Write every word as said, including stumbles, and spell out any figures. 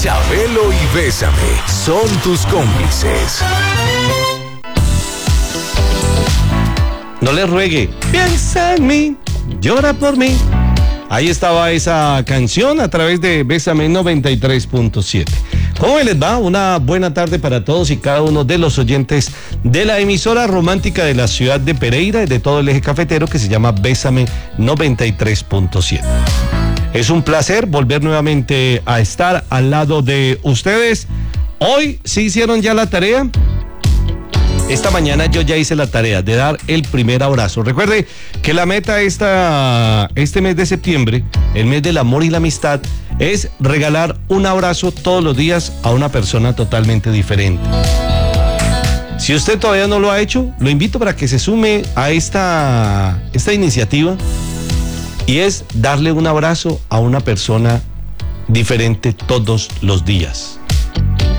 Chabelo y Bésame son tus cómplices. No le ruegue, piensa en mí, llora por mí. Ahí estaba esa canción a través de Bésame noventa y tres punto siete. ¿Cómo les va? Una buena tarde para todos y cada uno de los oyentes de la emisora romántica de la ciudad de Pereira y de todo el eje cafetero que se llama Bésame noventa y tres punto siete. Es un placer volver nuevamente a estar al lado de ustedes. Hoy sí hicieron ya la tarea. Esta mañana yo ya hice la tarea de dar el primer abrazo. Recuerde que la meta esta, este mes de septiembre, el mes del amor y la amistad, es regalar un abrazo todos los días a una persona totalmente diferente. Si usted todavía no lo ha hecho, lo invito para que se sume a esta, esta iniciativa y es darle un abrazo a una persona diferente todos los días.